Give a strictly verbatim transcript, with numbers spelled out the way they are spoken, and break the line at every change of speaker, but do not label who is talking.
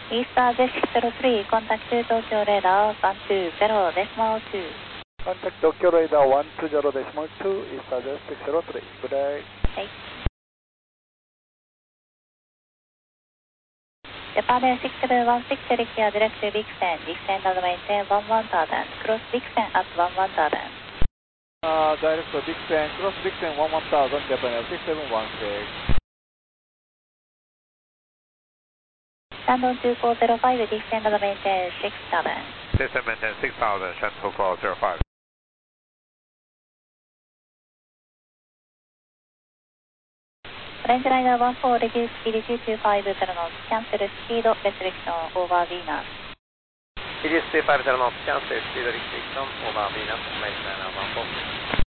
Easter Jet six zero three, contact Tokyo radar one two zero decimal two.
Contact Tokyo radar one two zero decimal two, Easter Jet six zero three. Good day.
はい。Japan Air six seven one six, select your direct to Bixen, descend and maintain one one turbine, cross Bixen at one one turbine.
Uh, direct to Dixon, cross Dixon one one thousand, Japan Air six seven one six.
Shandong two four zero five, descend and maintain six turbine.
Descend maintain six thousand, Shandong two four zero five.
Orange Liner one four, reduce speed two two five zero knots, cancel speed restriction over Venus.
Reduce two five zero knots, cancel speed restriction over Venus, Orange Liner one four.